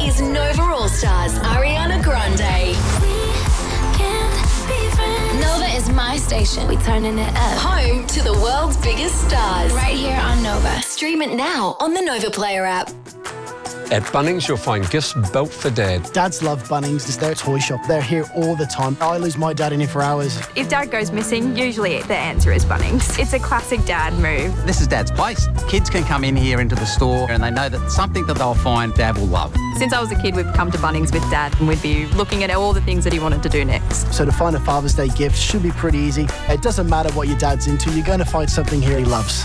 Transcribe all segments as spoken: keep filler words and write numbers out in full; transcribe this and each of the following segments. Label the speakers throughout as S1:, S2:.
S1: is Nova All-Stars, Ariana Grande. Nova is my station. We turning it up. Home to the world's biggest stars. Right here on Nova. Stream it now on the Nova Player app.
S2: At Bunnings, you'll find gifts built for Dad.
S3: Dads love Bunnings. It's their toy shop. They're here all the time. I lose my dad in here for hours.
S4: If Dad goes missing, usually the answer is Bunnings. It's a classic Dad move.
S5: This is Dad's place. Kids can come in here into the store and they know that something that they'll find Dad will love.
S4: Since I was a kid, we've come to Bunnings with Dad and we'd be looking at all the things that he wanted to do next.
S3: So to find a Father's Day gift should be pretty easy. It doesn't matter what your dad's into, you're going to find something here he loves.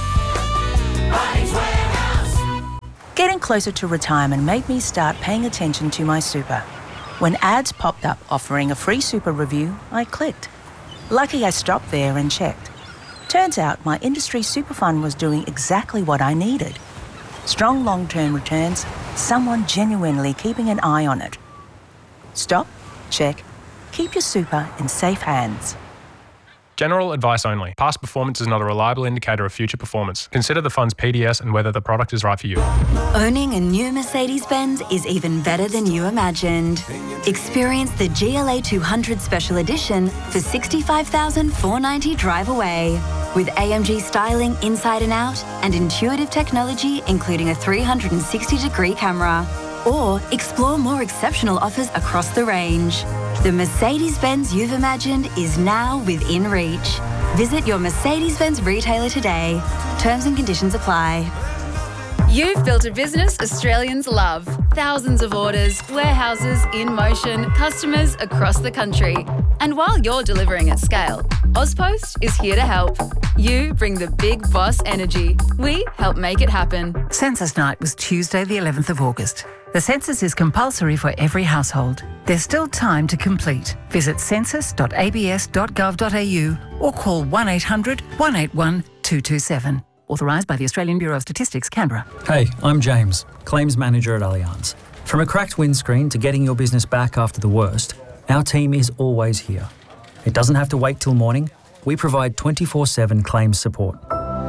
S6: Bunnings Warehouse.
S7: Getting closer to retirement made me start paying attention to my super. When ads popped up offering a free super review, I clicked. Lucky I stopped there and checked. Turns out my industry super fund was doing exactly what I needed. Strong long-term returns, someone genuinely keeping an eye on it. Stop, check, keep your super in safe hands.
S8: General advice only. Past performance is not a reliable indicator of future performance. Consider the fund's P D S and whether the product is right for you.
S9: Owning a new Mercedes-Benz is even better than you imagined. Experience the G L A two hundred Special Edition for sixty-five thousand four hundred ninety dollars drive away. With A M G styling inside and out and intuitive technology including a three hundred sixty degree camera. Or explore more exceptional offers across the range. The Mercedes-Benz you've imagined is now within reach. Visit your Mercedes-Benz retailer today. Terms and conditions apply.
S10: You've built a business Australians love. Thousands of orders, warehouses in motion, customers across the country. And while you're delivering at scale, Ozpost is here to help. You bring the big boss energy. We help make it happen.
S11: Census night was Tuesday the eleventh of August. The census is compulsory for every household. There's still time to complete. Visit census dot a b s dot gov dot a u or call one eight hundred one eight one two two seven. Authorised by the Australian Bureau of Statistics, Canberra.
S12: Hey, I'm James, Claims Manager at Allianz. From a cracked windscreen to getting your business back after the worst, our team is always here. It doesn't have to wait till morning. We provide twenty-four seven claims support.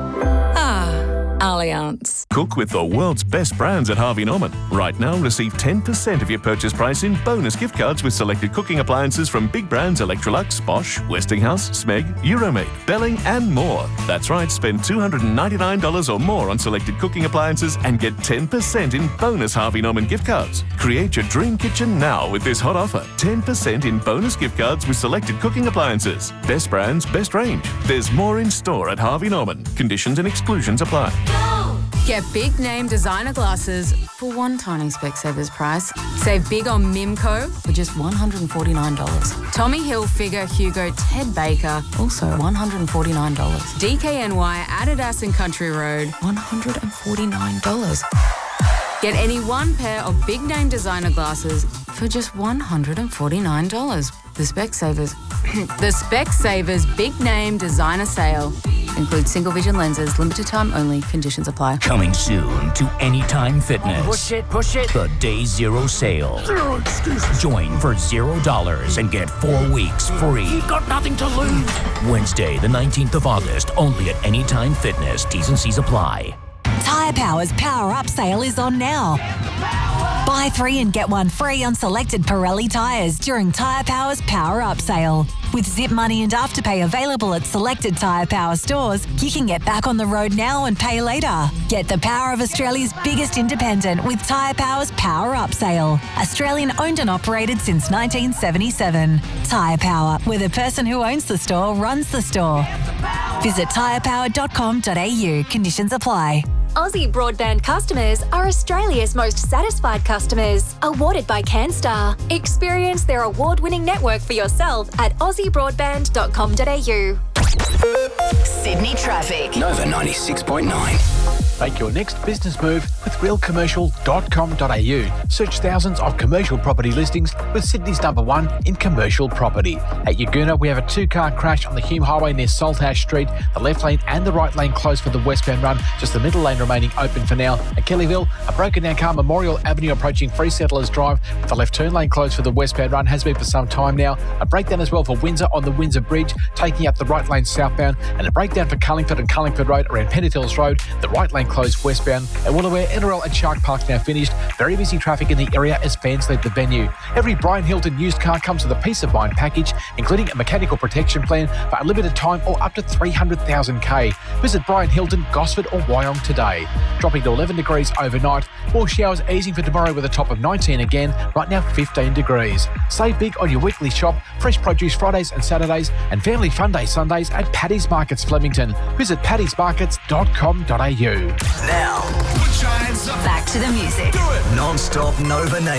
S13: Allianz.
S14: Cook with the world's best brands at Harvey Norman. Right now, receive ten percent of your purchase price in bonus gift cards with selected cooking appliances from big brands Electrolux, Bosch, Westinghouse, Smeg, Euromade, Belling and more. That's right, spend two hundred ninety-nine dollars or more on selected cooking appliances and get ten percent in bonus Harvey Norman gift cards. Create your dream kitchen now with this hot offer. ten percent in bonus gift cards with selected cooking appliances. Best brands, best range. There's more in store at Harvey Norman. Conditions and exclusions apply.
S10: Get big name designer glasses for one tiny Specsavers price. Save big on Mimco for just one hundred forty-nine dollars. Tommy Hilfiger, Hugo, Ted Baker, also one hundred forty-nine dollars. D K N Y, Adidas and Country Road, one hundred forty-nine dollars. Get any one pair of big name designer glasses for just one hundred forty-nine dollars. The Specsavers, the Specsavers Big Name Designer Sale. Includes single vision lenses, limited time only, conditions apply.
S15: Coming soon to Anytime Fitness.
S16: Push it, push it.
S15: The Day Zero Sale.
S16: Zero excuses.
S15: Join for zero dollars and get four weeks free.
S16: You've got nothing to lose.
S15: Wednesday, the nineteenth of August, only at Anytime Fitness. T's and C's apply.
S17: Tyre Power's Power Up sale is on now. Buy three and get one free on selected Pirelli tyres during Tyre Power's Power Up sale. With Zip Money and Afterpay available at selected Tyre Power stores, you can get back on the road now and pay later. Get the power of Australia's biggest independent with Tyre Power's Power Up sale. Australian owned and operated since nineteen seventy-seven. Tyre Power, where the person who owns the store runs the store. Visit tyre power dot com dot a u. Conditions apply.
S18: Aussie Broadband customers are Australia's most satisfied customers. Awarded by CanStar. Experience their award-winning network for yourself at aussie broadband dot com dot a u.
S1: Sydney traffic.
S19: Nova ninety-six point nine.
S20: Make your next business move with real commercial dot com dot a u. Search thousands of commercial property listings with Sydney's number one in commercial property. At Yagoona, we have a two-car crash on the Hume Highway near Saltash Street. The left lane and the right lane closed for the westbound run, just the middle lane remaining open for now. At Kellyville, a broken-down car, Memorial Avenue approaching Free Settlers Drive. The left turn lane closed for the westbound run, has been for some time now. A breakdown as well for Windsor on the Windsor Bridge, taking up the right lane southbound, and a breakdown for Cullingford and Cullingford Road around Pennant Hills Road. The right lane closed westbound. At Wollaware, N R L and Shark Park now finished. Very busy traffic in the area as fans leave the venue. Every Brian Hilton used car comes with a peace of mind package, including a mechanical protection plan for a limited time or up to three hundred thousand K. Visit Brian Hilton, Gosford or Wyong today. Dropping to eleven degrees overnight. More showers easing for tomorrow with a top of nineteen again. Right now fifteen degrees. Save big on your weekly shop. Fresh produce Fridays and Saturdays and Family Fun Day Sundays at Paddy's Markets Flemington. Visit paddys markets dot com dot a u.
S13: Now,
S9: Back to the music.
S13: non-stop Nova Nation.